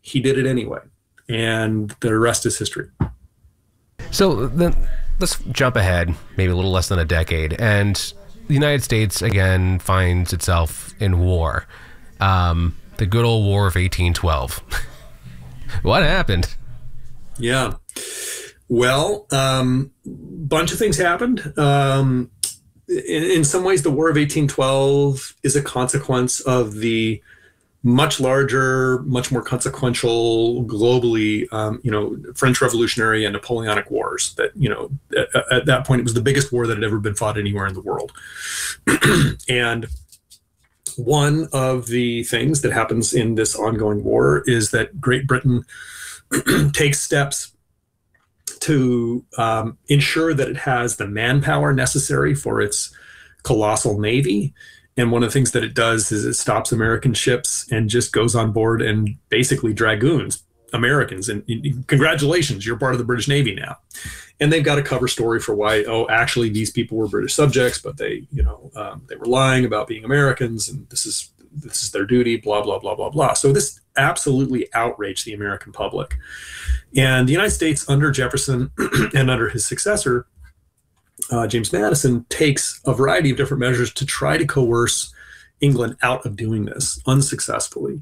he did it anyway. And the rest is history. So then let's jump ahead, maybe a little less than a decade, and the United States again finds itself in war. The good old War of 1812. What happened? Yeah. Well, bunch of things happened. In some ways, the War of 1812 is a consequence of the much larger, much more consequential globally, French Revolutionary and Napoleonic Wars. That, at that point, it was the biggest war that had ever been fought anywhere in the world. And one of the things that happens in this ongoing war is that Great Britain takes steps to ensure that it has the manpower necessary for its colossal navy. And one of the things that it does is it stops American ships and just goes on board and basically dragoons Americans. And congratulations, you're part of the British Navy now. And they've got a cover story for why, actually these people were British subjects, but they were lying about being Americans, and this is their duty, blah, blah, blah, blah, blah. So this absolutely outraged the American public. And the United States under Jefferson and under his successor, James Madison, takes a variety of different measures to try to coerce England out of doing this unsuccessfully.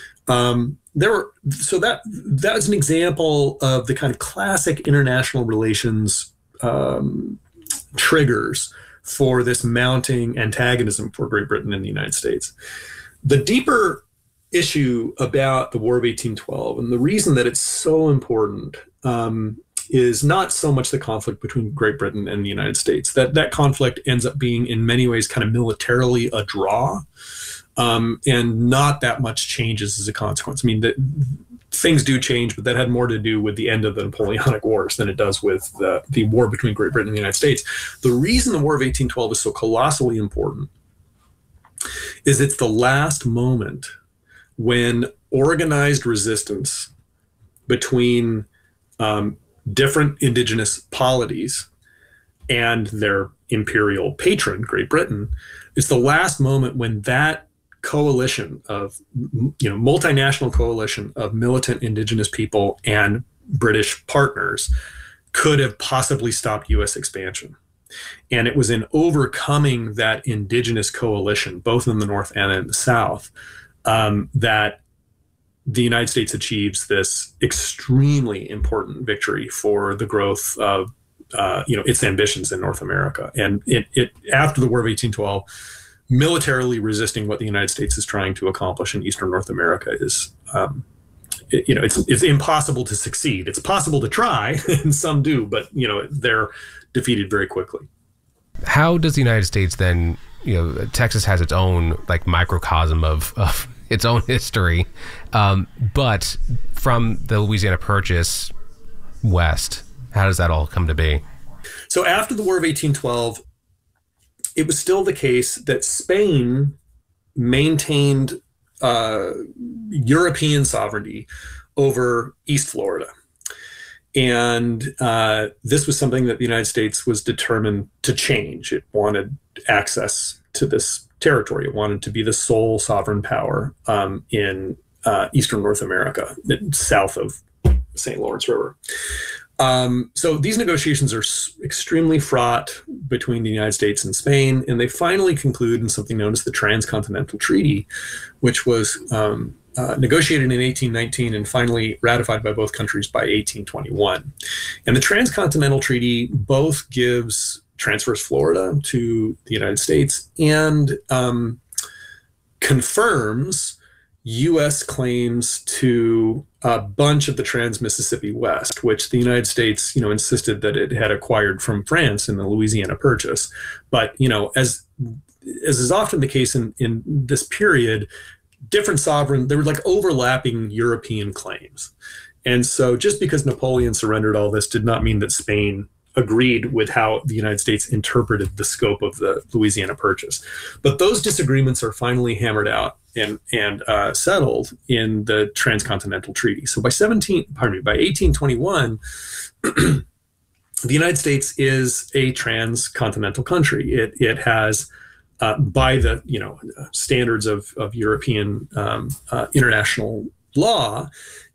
So that's an example of the kind of classic international relations triggers for this mounting antagonism for Great Britain and the United States. The deeper issue about the War of 1812, and the reason that it's so important, is not so much the conflict between Great Britain and the United States. That conflict ends up being in many ways kind of militarily a draw, and not that much changes as a consequence. I mean, things do change, but that had more to do with the end of the Napoleonic Wars than it does with the war between Great Britain and the United States. The reason the War of 1812 is so colossally important is it's the last moment when organized resistance between different indigenous polities and their imperial patron, Great Britain, it's the last moment when that coalition of, multinational coalition of militant indigenous people and British partners could have possibly stopped U.S. expansion. And it was in overcoming that indigenous coalition, both in the North and in the South, that the United States achieves this extremely important victory for the growth of, its ambitions in North America. And it after the War of 1812, militarily resisting what the United States is trying to accomplish in Eastern North America is, it's impossible to succeed. It's possible to try, and some do, but they're defeated very quickly. How does the United States then? Texas has its own microcosm of its own history, but from the Louisiana Purchase west, how does that all come to be? So after the War of 1812, it was still the case that Spain maintained European sovereignty over East Florida. And this was something that the United States was determined to change. It wanted access to this territory. It wanted to be the sole sovereign power in Eastern North America, south of St. Lawrence River. So these negotiations are extremely fraught between the United States and Spain, and they finally conclude in something known as the Transcontinental Treaty, which was negotiated in 1819 and finally ratified by both countries by 1821. And the Transcontinental Treaty both transfers Florida to the United States and confirms U.S. claims to a bunch of the Trans-Mississippi West, which the United States, insisted that it had acquired from France in the Louisiana Purchase. But, as is often the case in this period, different there were overlapping European claims. And so just because Napoleon surrendered all this did not mean that Spain agreed with how the United States interpreted the scope of the Louisiana Purchase. But those disagreements are finally hammered out and settled in the Transcontinental Treaty. So by 1821, the United States is a transcontinental country. It has, by the standards of European international law,